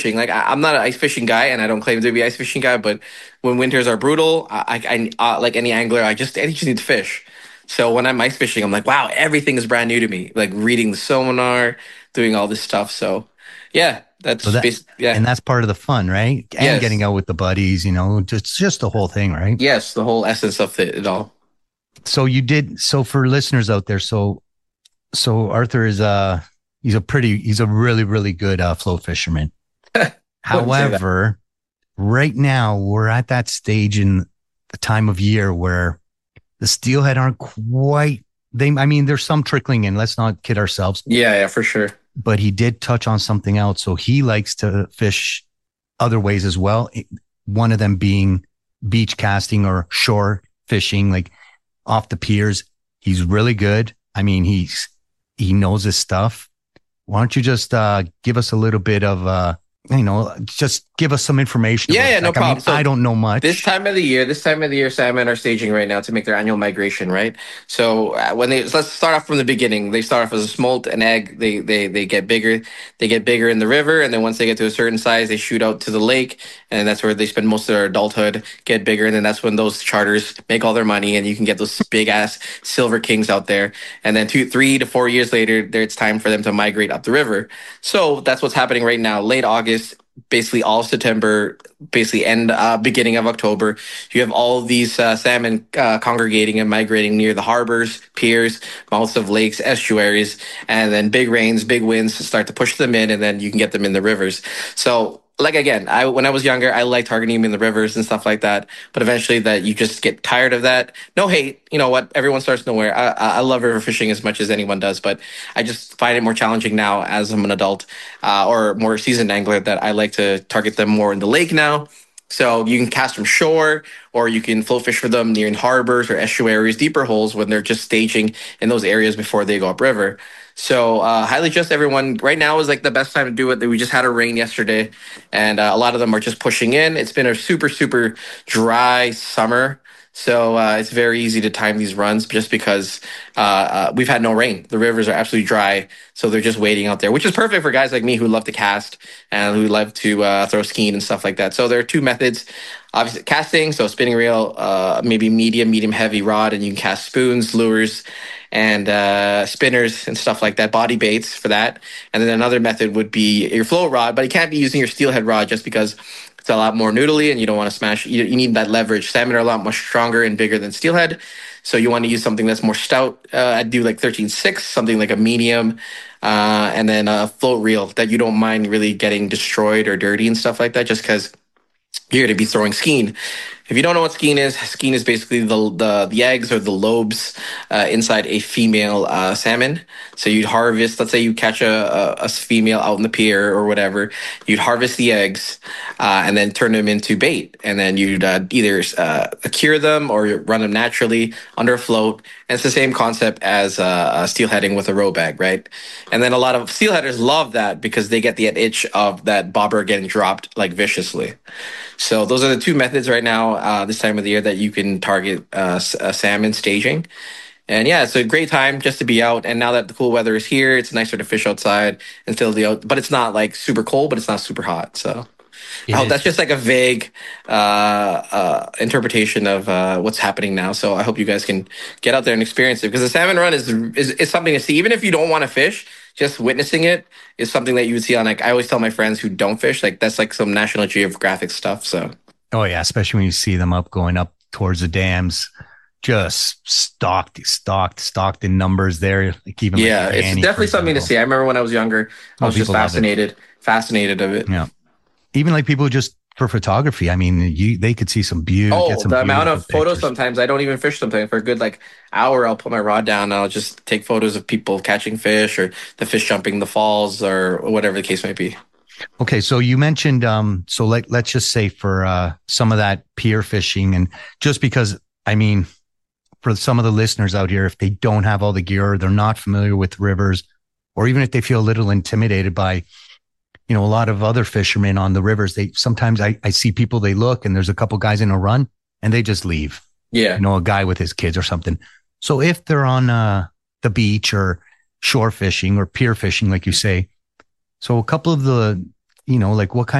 Like I'm not an ice fishing guy, and I don't claim to be an ice fishing guy. But when winters are brutal, like any angler, I just need to fish. So when I'm ice fishing, I'm like, wow, everything is brand new to me. Like reading the sonar, doing all this stuff. So yeah, So that, yeah, and that's part of the fun, right? And getting yes, out with the buddies, just the whole thing, right? yes, the whole essence of it all. So for listeners out there, so Arthur is he's a really, really good float fisherman. Wouldn't say that. However, right now we're at that stage in the time of year where the steelhead aren't quite I mean, there's some trickling in, let's not kid ourselves, Yeah, yeah, for sure. but he did touch on something else. So he likes to fish other ways as well. One of them being beach casting or shore fishing, like off the piers. He's really good. I mean, he knows his stuff. Why don't you just give us a little bit of just give us some information Yeah, about yeah, it. no Like, I mean, problem. I So don't know much. this time of the year, salmon are staging right now to make their annual migration, right? So let's start off from the beginning. They start off as a smolt, an egg. They get bigger. They get bigger in the river, and then once they get to a certain size, they shoot out to the lake, and that's where they spend most of their adulthood. Get bigger, and then that's when those charters make all their money, and you can get those big ass silver kings out there. And then 3 to 4 years later, there it's time for them to migrate up the river. So that's what's happening right now. Late August, basically all of September, basically end beginning of October. You have all of these salmon congregating and migrating near the harbors, piers, mouths of lakes, estuaries, and then big rains, big winds start to push them in, and then you can get them in the rivers. So like again, I when I was younger, I liked targeting them in the rivers and stuff like that. But eventually, that you just get tired of that. No hate, you know what? Everyone starts nowhere. I love river fishing as much as anyone does, but I just find it more challenging now as I'm an adult or more seasoned angler that I like to target them more in the lake now. So you can cast from shore, or you can float fish for them near in harbors or estuaries, deeper holes when they're just staging in those areas before they go upriver. So highly just everyone. Right now is like the best time to do it. We just had a rain yesterday, and a lot of them are just pushing in. It's been a super dry summer, so it's very easy to time these runs just because we've had no rain. The rivers are absolutely dry, so they're just waiting out there, which is perfect for guys like me who love to cast and who love to throw skein and stuff like that. So there are two methods. Obviously, casting, so spinning reel, maybe medium heavy rod, and you can cast spoons, lures, and spinners and stuff like that, body baits for that. And then another method would be your float rod, but you can't be using your steelhead rod just because it's a lot more noodly and you don't want to smash. You need that leverage. Salmon are a lot more stronger and bigger than steelhead. So you want to use something that's more stout. I'd do like 13.6, something like a medium, and then a float reel that you don't mind really getting destroyed or dirty and stuff like that, just because you're going to be throwing skein. If you don't know what skein is basically the eggs or the lobes inside a female salmon. So you'd harvest, let's say you catch a female out in the pier or whatever, you'd harvest the eggs and then turn them into bait. And then you'd either cure them or run them naturally under a float. And it's the same concept as steelheading with a row bag, right? And then a lot of steelheaders love that because they get the itch of that bobber getting dropped like viciously. So those are the two methods right now, this time of the year that you can target salmon staging. And yeah, it's a great time just to be out. And now that the cool weather is here, it's nicer to fish outside and still the out. But it's not like super cold, but it's not super hot. So I It hope is. that's just like a vague interpretation of what's happening now. So I hope you guys can get out there and experience it because the salmon run is something to see. Even if you don't want to fish, just witnessing it is something that you would see on like I always tell my friends who don't fish like that's like some National Geographic stuff. So Oh yeah, especially when you see them going up towards the dams, just stocked in numbers there. Like even like yeah, it's Danny, for definitely something to example. see. I remember when I was younger, I Oh, was just people love it. fascinated of it. Yeah, even like people just for photography. I mean, they could see get Oh, some the amount beautiful of photos pictures. sometimes I don't even fish sometimes for a good like hour. I'll put my rod down and I'll just take photos of people catching fish or the fish jumping the falls or whatever the case might be. Okay, so you mentioned so let's just say for some of that pier fishing, and just because I mean for some of the listeners out here, if they don't have all the gear, or they're not familiar with rivers, or even if they feel a little intimidated by a lot of other fishermen on the rivers, they sometimes I see people, they look and there's a couple guys in a run and they just leave, Yeah. a guy with his kids or something. So if they're on the beach or shore fishing or pier fishing, like you say, so a couple of the you know, like what kind